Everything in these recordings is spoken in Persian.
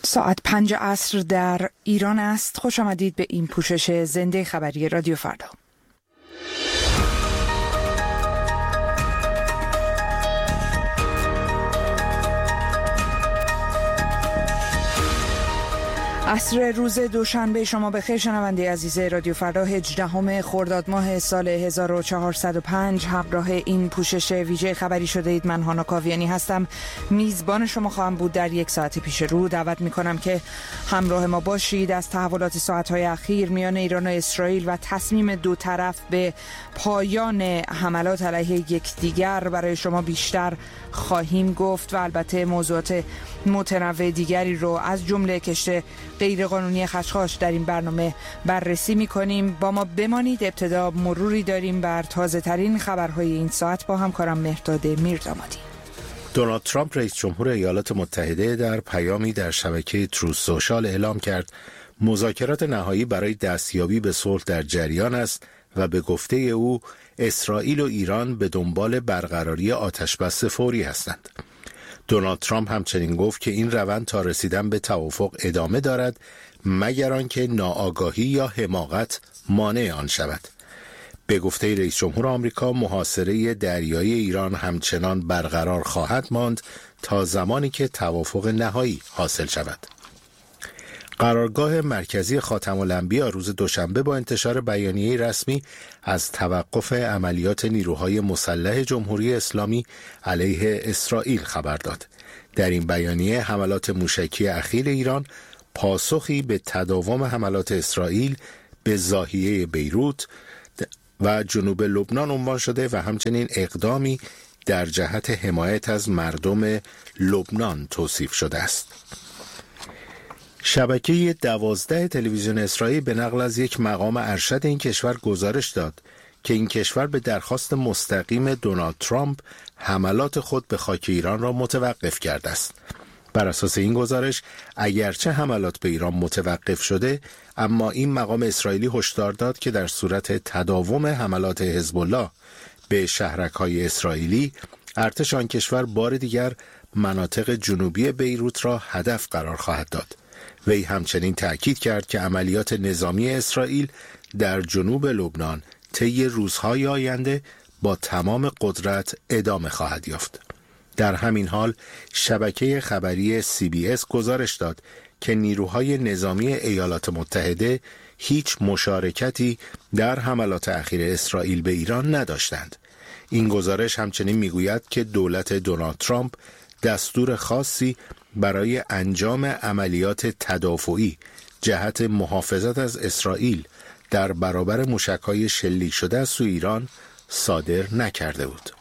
ساعت 5 عصر در ایران است. خوش آمدید به این پوشش زنده خبری رادیو فردا. عصر روز دوشنبه شما بخیر شنونده عزیز رادیو فردا. 18 خرداد ماه سال 1405 همراه این پوشش ویژه خبری شده اید. من هانا کاویانی هستم، میزبان شما خواهم بود در یک ساعت پیش رو. دعوت میکنم که همراه ما باشید. از تحولات ساعتهای اخیر میان ایران و اسرائیل و تصمیم دو طرف به پایان حملات علیه یکدیگر برای شما بیشتر خواهیم گفت و البته موضوعات متنوع دیگری رو از جمله کشت غیرقانونی خشخاش در این برنامه بررسی می‌کنیم. با ما بمانید. ابتدا مروری داریم بر تازه ترین خبرهای این ساعت با همکارم مهرداد میردامادی. دونالد ترامپ رئیس جمهور ایالات متحده در پیامی در شبکه تروث سوشال اعلام کرد مذاکرات نهایی برای دستیابی به صلح در جریان است و به گفته او اسرائیل و ایران به دنبال برقراری آتشبس فوری هستند. دونالد ترامپ همچنین گفت که این روند تا رسیدن به توافق ادامه دارد مگر آنکه ناآگاهی یا حماقت مانع آن شود. به گفته رئیس جمهور آمریکا محاصره دریایی ایران همچنان برقرار خواهد ماند تا زمانی که توافق نهایی حاصل شود. قرارگاه مرکزی خاتم الانبیا روز دوشنبه با انتشار بیانیه رسمی از توقف عملیات نیروهای مسلح جمهوری اسلامی علیه اسرائیل خبر داد. در این بیانیه حملات موشکی اخیر ایران پاسخی به تداوم حملات اسرائیل به ضاحیه بیروت و جنوب لبنان عنوان شده و همچنین اقدامی در جهت حمایت از مردم لبنان توصیف شده است. شبکه 12 تلویزیون اسرائیل به نقل از یک مقام ارشد این کشور گزارش داد که این کشور به درخواست مستقیم دونالد ترامپ حملات خود به خاک ایران را متوقف کرده است. بر اساس این گزارش اگرچه حملات به ایران متوقف شده، اما این مقام اسرائیلی هشدار داد که در صورت تداوم حملات حزب الله به شهرک‌های اسرائیلی، ارتش آن کشور بار دیگر مناطق جنوبی بیروت را هدف قرار خواهد داد. وی همچنین تأکید کرد که عملیات نظامی اسرائیل در جنوب لبنان طی روزهای آینده با تمام قدرت ادامه خواهد یافت. در همین حال شبکه خبری CBS گزارش داد که نیروهای نظامی ایالات متحده هیچ مشارکتی در حملات اخیر اسرائیل به ایران نداشتند. این گزارش همچنین میگوید که دولت دونالد ترامپ دستور خاصی برای انجام عملیات تدافعی جهت محافظت از اسرائیل در برابر موشک‌های شلیک شده از سوی ایران صادر نکرده بود.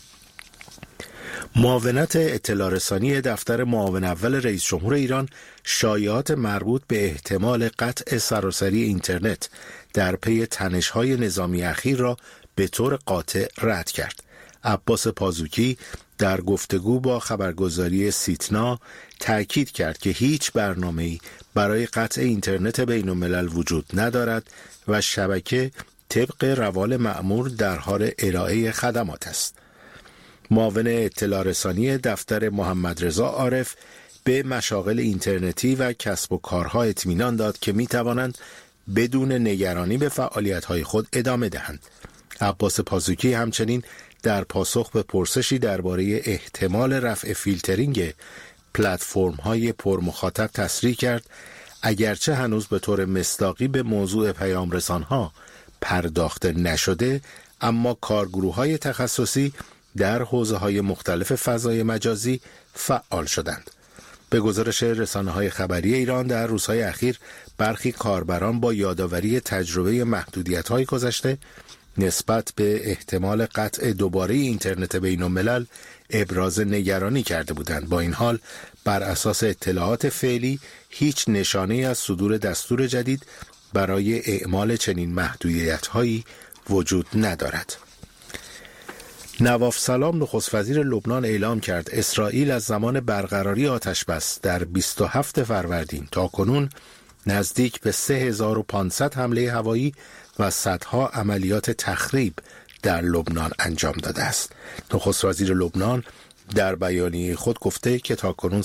معاونت اطلاع رسانی دفتر معاون اول رئیس جمهور ایران شایعات مربوط به احتمال قطع سراسری اینترنت در پی تنش‌های نظامی اخیر را به طور قاطع رد کرد. عباس پازوکی در گفتگو با خبرگزاری سیتنا تأکید کرد که هیچ برنامه‌ای برای قطع اینترنت بین الملل وجود ندارد و شبکه طبق روال مأمور در حال ارائه خدمات است. معاون اطلاع رسانی دفتر محمد رضا عارف به مشاغل اینترنتی و کسب و کارها اطمینان داد که می توانند بدون نگرانی به فعالیت‌های خود ادامه دهند. عباس پازوکی همچنین در پاسخ به پرسشی درباره احتمال رفع فیلترینگ پلتفرم‌های پرمخاطب تصریح کرد اگرچه هنوز به طور مصداقی به موضوع پیام رسان‌ها پرداخته نشده، اما کارگروه‌های تخصصی در حوزه‌های مختلف فضای مجازی فعال شدند. به گزارش رسانه‌های خبری ایران در روزهای اخیر برخی کاربران با یادآوری تجربه محدودیت‌های گذشته نسبت به احتمال قطع دوباره اینترنت بین الملل ابراز نگرانی کرده بودند. با این حال بر اساس اطلاعات فعلی هیچ نشانه‌ای از صدور دستور جدید برای اعمال چنین محدودیت‌هایی وجود ندارد. نواف سلام نخست وزیر لبنان اعلام کرد اسرائیل از زمان برقراری آتشبس در 27 فروردین تا کنون نزدیک به 3500 حمله هوایی و صدها عملیات تخریب در لبنان انجام داده است. نخست وزیر لبنان در بیانیه خود گفته که تاکنون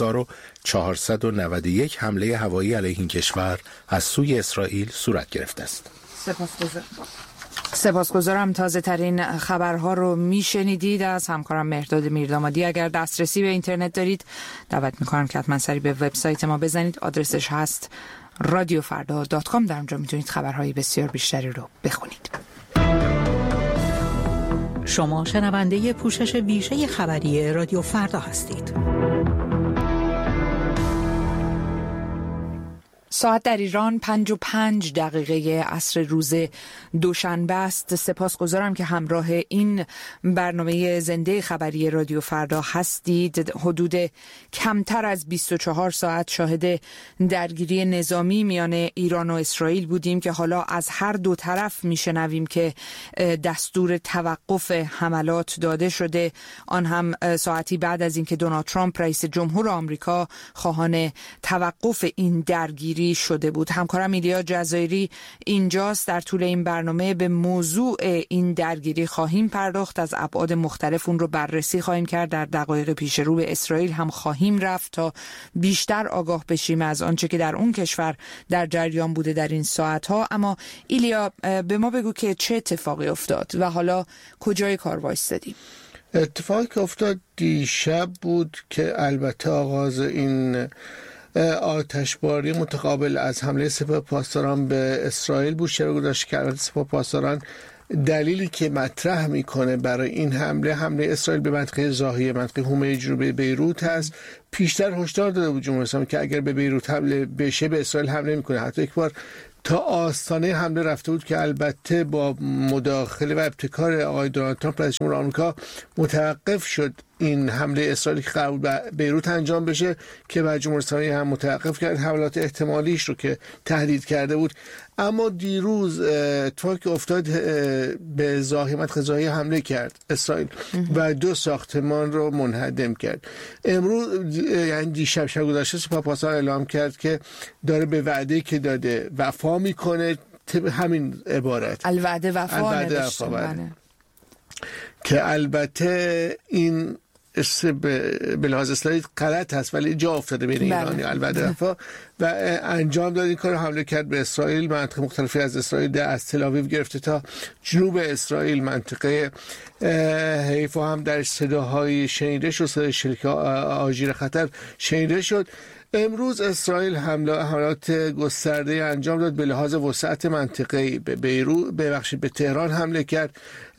3491 حمله هوایی علیه این کشور از سوی اسرائیل صورت گرفته است. سپاسگزارم. تازه ترین خبرها رو میشنیدید از همکارم مهرداد میردامادی. اگر دسترسی به اینترنت دارید دعوت میکنم که حتما سری به وبسایت ما بزنید. آدرسش هست radiofarda.com. در اونجا میتونید خبرهای بسیار بیشتری رو بخونید. شما شنونده پوشش ویژه خبری رادیو فردا هستید. ساعت در ایران 5:05 عصر روز دوشنبه است. سپاسگزارم که همراه این برنامه زنده خبری رادیو فردا هستید. حدود کمتر از 24 ساعت شاهد درگیری نظامی میان ایران و اسرائیل بودیم که حالا از هر دو طرف میشنویم که دستور توقف حملات داده شده، آن هم ساعتی بعد از اینکه دونالد ترامپ رئیس جمهور آمریکا خواهان توقف این درگیری شده بود. همکارم ایلیا جزایری اینجاست. در طول این برنامه به موضوع این درگیری خواهیم پرداخت، از ابعاد مختلف اون رو بررسی خواهیم کرد. در دقایق پیش رو به اسرائیل هم خواهیم رفت تا بیشتر آگاه بشیم از آنچه که در اون کشور در جریان بوده در این ساعتها. اما ایلیا، به ما بگو که چه اتفاقی افتاد و حالا کجای کار وایستادیم؟ اتفاقی که افتاد دیشب بود که البته آغاز این آتشباری متقابل از حمله سپاه پاسداران به اسرائیل بود. شبه گذشته که سپاه پاسداران دلیلی که مطرح میکنه برای این حمله اسرائیل به منطقه زاهیه، منطقه حومه جنوبی بیروت هست، پیشتر هشدار داده بود جمهوری اسلامی که اگر به بیروت حمله بشه به اسرائیل حمله میکنه. حتی یک بار تا آستانه حمله رفته بود که البته با مداخله و ابتکار آقای دونالد ترامپ رئیس جمهور آمریکا متوقف شد این حمله اسرائیلی که قرار بود بیروت انجام بشه، که بعد جمهوری اسلامی هم متوقف کرد حملات احتمالیش رو که تهدید کرده بود. اما دیروز اتفاقی که افتاد به منطقه زاهیه حمله کرد اسرائیل و 2 ساختمان رو منهدم کرد. امروز یعنی دیشب شب گذشته سپاه پاسداران اعلام کرد که داره به وعده‌ای که داده وفا میکنه. همین عبارت الوعده وفا که البته این به لحاظ اصطلاحی غلط هست ولی جا افتاده بین ایرانی البته وفا و انجام داد این کار. حمله کرد به اسرائیل، مناطق مختلفی از اسرائیل، از تل آویو گرفته تا جنوب اسرائیل، منطقه حیفا هم در صداهای شنیده شد، صدای شلیک آژیر خطر شنیده شد. امروز اسرائیل حملات گسترده انجام داد به لحاظ وسعت منطقه‌ای. به بیروت به تهران حمله کرد،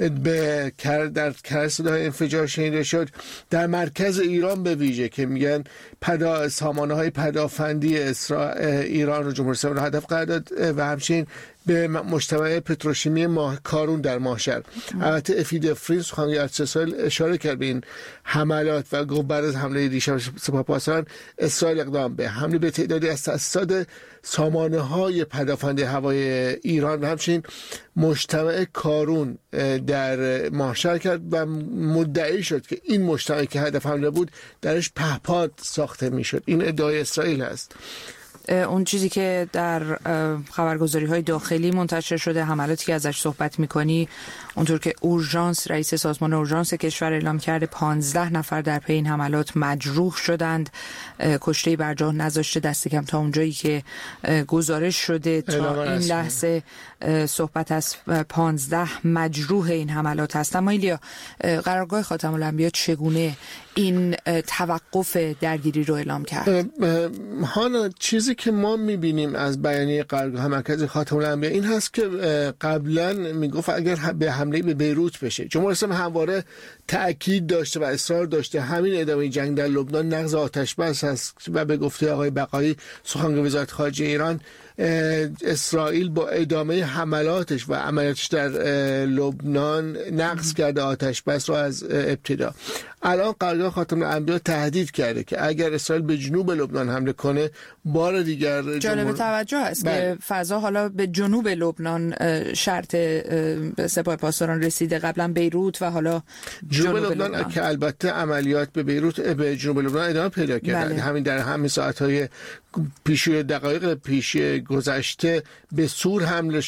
در کرج صدای انفجار شنیده شد. در مرکز ایران به ویژه که میگن سامانه‌های پدافندی ایران رو جمهوری اسلامی هدف قرار داد و همچنین به مجتمع پتروشیمی کارون در ماهشهر. البته افیدفرین سخنگوی ارتش اسرائیل اشاره کرد به این حملات و گفت بعد از حمله دیشب سپاه پاسداران اسرائیل اقدام به حمله به تعدادی از تأسیسات سامانه‌های پدافندی هوای ایران و همچنین مجتمع کارون در ماهشهر کرد و مدعی شد که این مجتمعی که هدف حمله بود درش پهپاد ساخته میشد. این ادعای اسرائیل است. اون چیزی که در خبرگزاری‌های داخلی منتشر شده، حملاتی که ازش صحبت می‌کنی، اونطور که اورژانس، رئیس سازمان اورژانس کشور اعلام کرده 15 نفر در پی این حملات مجروح شدند. کشته‌ای بر جا نذاشته دست کم تا اونجایی که گزارش شده تا این لحظه صحبت از 15 مجروح این حملات هست. اما ایلیا، قرارگاه خاتم الانبیا چگونه این توقف درگیری رو اعلام کرد؟ هانا، چیزی که ما میبینیم از بیانیه قرارگاه مرکز خاتم الانبیا این هست که قبلا میگفت اگر به حمله به بیروت بشه، جمهوری اسلامی همواره تأکید داشته و اصرار داشته همین ادامه جنگ در لبنان نقض آتش بس است و به گفته آقای بقایی سخنگوی وزارت خارجه ایران، اسرائیل با ادامه حملاتش و عملیاتش در لبنان نقض کرده آتش بس را از ابتدا. الان قرارگاه خاتم الانبیا تهدید کرده که اگر اسرائیل به جنوب لبنان حمله کنه بار دیگر جالب توجه است که فضا حالا به جنوب لبنان شرط سپاه پاسداران رسیده، قبلا بیروت و حالا جنوب لبنان که البته عملیات به بیروت به جنوب لبنان ادامه پیدا کرده. همین در همین ساعت‌های دقایق پیش گذشته به سور حمله شد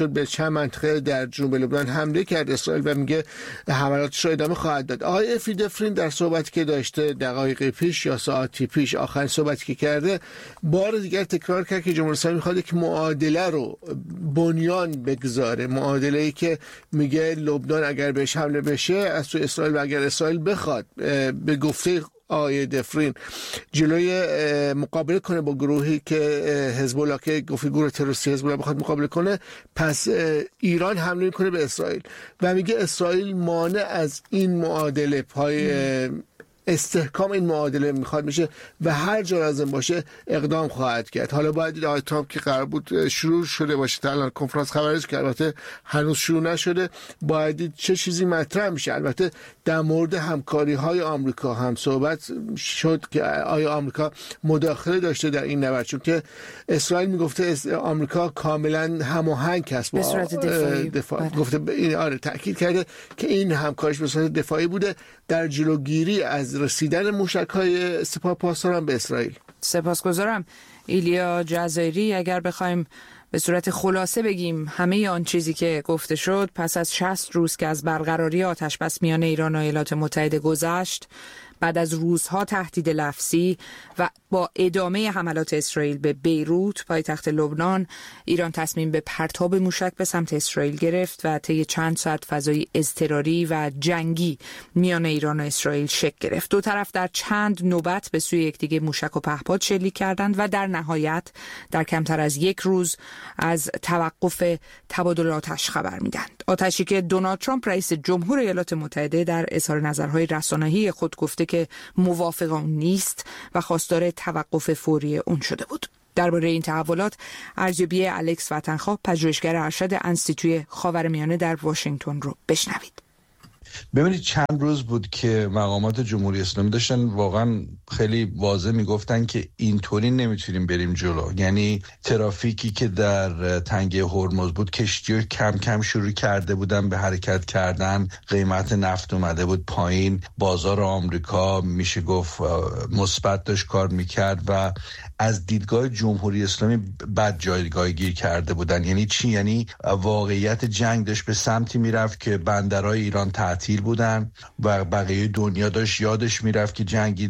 شد به چند منطقه در جنوب لبنان حمله کرد اسرائیل و میگه حملاتش رو ادامه خواهد داد. آقای افی دفرین در صحبتی که داشته دقایق پیش یا ساعتی پیش، آخرین صحبتی که کرده، بار دیگر تکرار کرد که جمهوری اسلامی میخواد یک معادله رو بنیان بگذاره، معادله‌ای که میگه لبنان اگر بهش حمله بشه از سوی اسرائیل و اگر اسرائیل بخواد به گفته آقای دفرین جلوی مقابله کنه با گروهی که حزب الله، که گروه تروریستی حزب الله بخواد مقابله کنه، پس ایران حمله میکنه به اسرائیل و میگه اسرائیل مانع از این معادله، پای استحکام این معادله میخواد میشه و هر جا لازم باشه اقدام خواهد کرد. حالا باید دید آقای ترامپ که قرار بود شروع شده باشه، تا الان کنفرانس خبری که البته هنوز شروع نشده، باید دید چه چیزی مطرح میشه. البته در مورد همکاری های آمریکا هم صحبت شد که آیا آمریکا مداخله داشته در این نبرد، چون که اسرائیل میگفته آمریکا کاملا هماهنگ است با دفاع. گفته این تاکید کرده که این همکاریش به صورت دفاعی بوده در جلوگیری از رسیدن موشک‌های سپاه پاسداران به اسرائیل. سپاسگزارم ایلیا جزایری. اگر بخوایم به صورت خلاصه بگیم همه آن چیزی که گفته شد پس از 60 روز که از برقراری آتش‌بس میان ایران و ایالات متحده گذشت، بعد از روزها تهدید لفظی و با ادامه حملات اسرائیل به بیروت پایتخت لبنان، ایران تصمیم به پرتاب موشک به سمت اسرائیل گرفت و طی چند ساعت فضای اضطراری و جنگی میان ایران و اسرائیل شکل گرفت. دو طرف در چند نوبت به سوی یکدیگر موشک و پهپاد شلیک کردند و در نهایت در کمتر از یک روز از توقف تبادل آتش خبر میدند. آتشی که دونالد ترامپ رئیس جمهور ایالات متحده در اظهار نظرهای رسانه‌ای خود گفته که موافق آن نیست و خواستار توقف فوری اون شده بود. درباره این تحولات ارزیابی الکس وطنخواه، پژوهشگر ارشد انستیتوی خاورمیانه در واشنگتن رو بشنوید. ببینید چند روز بود که مقامات جمهوری اسلامی داشتن واقعا خیلی واضح میگفتن که اینطوری نمیتونیم بریم جلو. یعنی ترافیکی که در تنگه هرمز بود، کشتی‌ها کم کم شروع کرده بودن به حرکت کردن، قیمت نفت اومده بود پایین، بازار آمریکا میشه گفت مثبت داشت کار میکرد و از دیدگاه جمهوری اسلامی بد جایگاهی گیر کرده بودن. یعنی چی؟ یعنی واقعیت جنگ داشت به سمتی میرفت که بندرهای ایران تعطیل بودن و بقیه دنیا داشت یادش میرفت که جنگی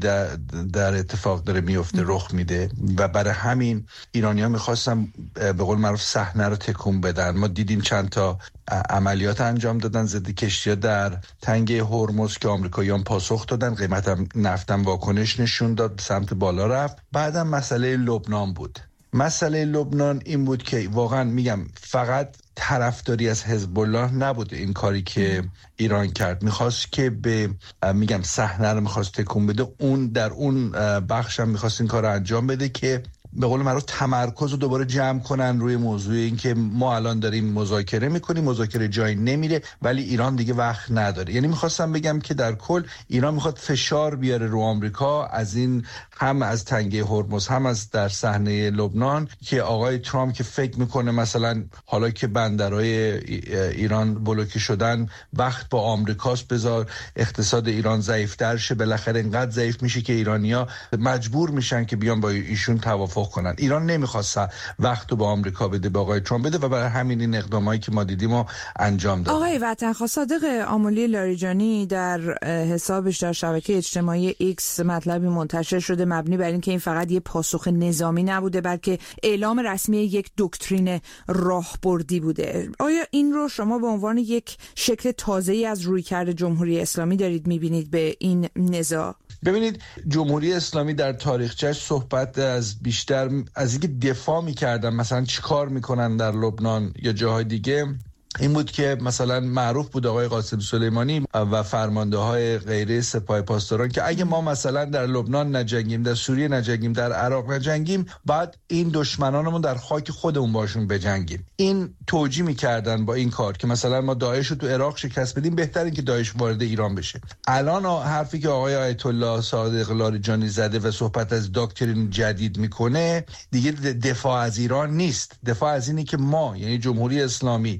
در اتفاق داره میفته، رخ میده و برای همین ایرانی‌ها میخواستن به قول معروف صحنه رو تکون بدن. ما دیدیم چند تا عملیات انجام دادن ضد کشتی‌ها در تنگه هرمز که آمریکاییان پاسخ دادن، قیمت نفتم واکنش نشون داد، سمت بالا رفت. بعدم مسئله لبنان بود. مسئله لبنان این بود که واقعا میگم فقط طرفداری از حزب الله نبود این کاری که ایران کرد، میخواست که به میگم صحنه رو میخواست تکون بده، اون در اون بخش هم میخواست این کار رو انجام بده که به قول معروف تمرکز رو دوباره جمع کنن روی موضوع این که ما الان داریم مذاکره میکنیم، مذاکره جایی نمیره ولی ایران دیگه وقت نداره. یعنی میخواستم بگم که در کل ایران میخواد فشار بیاره رو آمریکا، از این هم از تنگه هرمز هم از در صحنه لبنان، که آقای ترامپ که فکر میکنه مثلا حالا که بندرهای ایران بلوکه شدن وقت با آمریکاست، بذار اقتصاد ایران ضعیف‌تر شه، بالاخره اینقدر ضعیف میشه که ایرانی‌ها مجبور میشن که بیان با ایشون توافق کنن. ایران نمیخواست وقت رو با آمریکا بده، به آقای ترامپ بده و برای همین این اقدامایی که ما دیدیم و انجام داد. آقای وطنخواه، صادق آملی لاریجانی در حسابش در شبکه اجتماعی ایکس مطلبی منتشر شده مبنی بر اینکه این فقط یه پاسخ نظامی نبوده بلکه اعلام رسمی یک دکترین راهبردی بوده. آیا این رو شما به عنوان یک شکل تازه‌ای از رویکرد جمهوری اسلامی دارید می‌بینید به این نزاع؟ ببینید جمهوری اسلامی در تاریخچه‌اش صحبت از بیشتر از اینکه دفاع می‌کردن مثلا چیکار می‌کنن در لبنان یا جاهای دیگه، این بود که مثلا معروف بود آقای قاسم سلیمانی و فرمانده‌های غیره سپاه پاسداران که اگه ما مثلا در لبنان نجنگیم، در سوریه نجنگیم، در عراق نجنگیم، بعد این دشمنانمون در خاک خودمون باشون بجنگیم. این توجیه می‌کردن با این کار که مثلا ما داعش رو تو عراق شکست بدیم، بهتره که داعش وارد ایران بشه. الان حرفی که آقای آیت الله صادق لاریجانی زده و صحبت از دکترین جدید میکنه دیگه دفاع از ایران نیست، دفاع از اینه که ما یعنی جمهوری اسلامی هر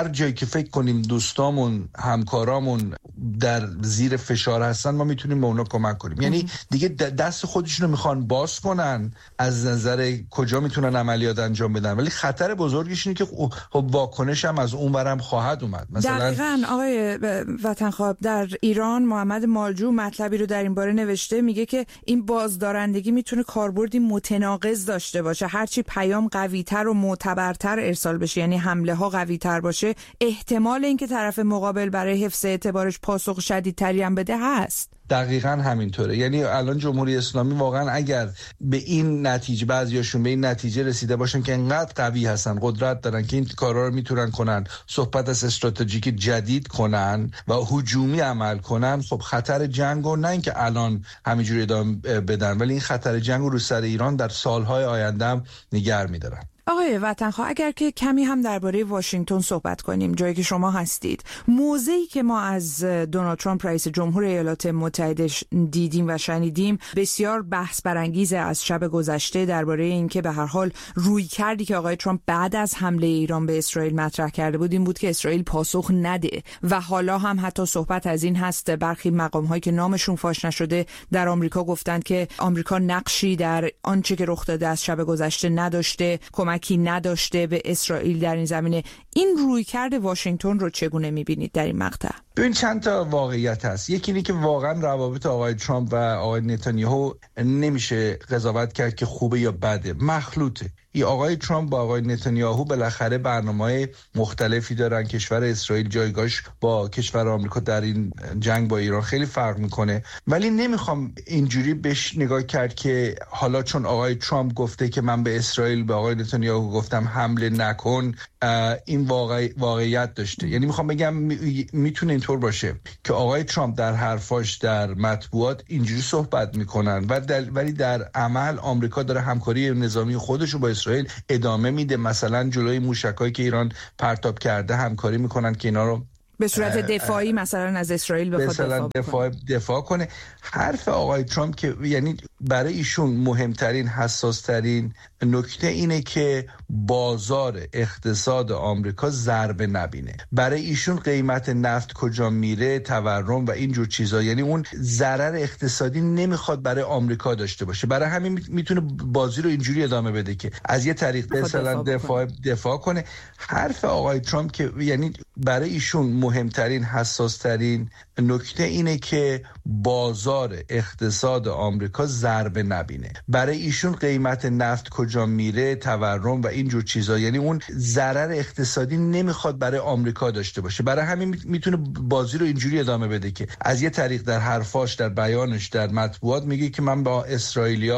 هر جایی که فکر کنیم دوستامون، همکارامون در زیر فشار هستن ما میتونیم به اونا کمک کنیم. یعنی دیگه دست خودشونو میخوان باز کنن از نظر کجا میتونن عملیات انجام بدن، ولی خطر بزرگش اینه که خب واکنش هم از اون برم خواهد اومد. مثلا دقیقاً آقای وطنخواه، در ایران محمد مالجو مطلبی رو در این باره نوشته، میگه که این بازدارندگی میتونه کاربردی متناقض داشته باشه. هرچی پیام قوی‌تر و معتبرتر ارسال بشه، یعنی حمله ها قوی‌تر باشه، احتمال اینکه طرف مقابل برای حفظ اعتبارش پاسخ شدیدتری هم بده هست. دقیقاً همینطوره. یعنی الان جمهوری اسلامی واقعا اگر به این نتیجه، بعضیاشون به این نتیجه رسیده باشن که انقدر قوی هستن، قدرت دارن که این کارا رو میتونن کنن، صحبت از استراتژیک جدید کنن و هجومی عمل کنن، خب خطر جنگو نه اینکه الان همینجوری ادامه بدن، ولی این خطر جنگو رو سر ایران در سالهای آینده هم نگه می‌دارن. آقای وطنخواه، اگر که کمی هم درباره واشنگتن صحبت کنیم، جایی که شما هستید، موضعی که ما از دونالد ترامپ رئیس جمهور ایالات متحده دیدیم و شنیدیم بسیار بحث برانگیزه از شب گذشته درباره اینکه به هر حال روی کردی که آقای ترامپ بعد از حمله ایران به اسرائیل مطرح کرده بود این بود که اسرائیل پاسخ نده و حالا هم حتی صحبت از این هست برخی مقام‌هایی که نامشون فاش نشده در آمریکا گفتند که آمریکا نقشی در آنچه که رخ داده از شب گذشته نداشته، کمکی نداشته به اسرائیل در این زمینه. این رویکرد واشنگتن رو چگونه می‌بینید در این مقطع؟ ببین چند تا واقعیت هست. یکی اینه که واقعا روابط آقای ترامپ و آقای نتانیاهو نمیشه قضاوت کرد که خوبه یا بده، مخلوطه. این آقای ترامپ با آقای نتانیاهو بالاخره برنامه‌های مختلفی دارن. کشور اسرائیل جایگاهش با کشور آمریکا در این جنگ با ایران خیلی فرق میکنه، ولی نمیخوام اینجوری بهش نگاه کرد که حالا چون آقای ترامپ گفته که من به اسرائیل، به آقای نتانیاهو گفتم حمله نکن، این واقعیت داشته. یعنی میخوام بگم میتونه اینطور باشه که آقای ترامپ در حرفاش در مطبوعات اینجوری صحبت میکنن ولی در عمل آمریکا داره همکاری نظامی خودش رو با اسرائیل ادامه میده. مثلا جلوی موشکایی که ایران پرتاب کرده همکاری میکنن که اینا رو به صورت دفاعی مثلا از اسرائیل بخواد دفاع کنه. حرف آقای ترامپ که یعنی برای ایشون مهمترین، حساسترین نکته اینه که بازار اقتصاد آمریکا ضربه نبینه. برای ایشون قیمت نفت کجا میره، تورم و این جور چیزا، یعنی اون ضرر اقتصادی نمیخواد برای آمریکا داشته باشه. برای همین میتونه بازی رو اینجوری ادامه بده که از یه طریق مثلا دفاع کنه. حرف آقای ترامپ که یعنی برای ایشون مهمترین، حساسترین نکته اینه که بازار اقتصاد آمریکا ضربه نبینه. برای ایشون قیمت نفت کجا میره، تورم و این جور چیزا، یعنی اون ضرر اقتصادی نمیخواد برای آمریکا داشته باشه. برای همین میتونه بازی رو اینجوری ادامه بده که از یه طریق در حرفاش، در بیانش، در مطبوعات میگه که من با اسرائیلیا